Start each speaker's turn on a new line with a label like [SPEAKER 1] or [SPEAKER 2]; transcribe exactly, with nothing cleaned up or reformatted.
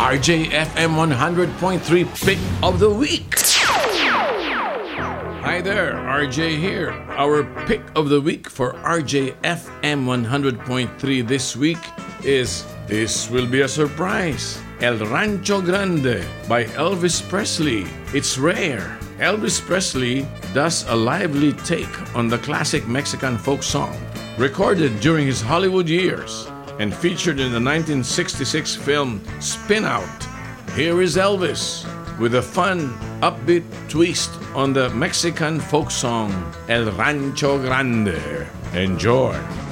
[SPEAKER 1] R J F M one hundred point three Pick of the Week. Hi there, R J here. Our Pick of the Week for R J F M one hundred point three this week is This Will Be a Surprise, El Rancho Grande by Elvis Presley. It's rare. Elvis Presley does a lively take on the classic Mexican folk song, recorded during his Hollywood years and featured in the nineteen sixty-six film Spin Out. Here is Elvis with a fun, upbeat twist on the Mexican folk song El Rancho Grande. Enjoy.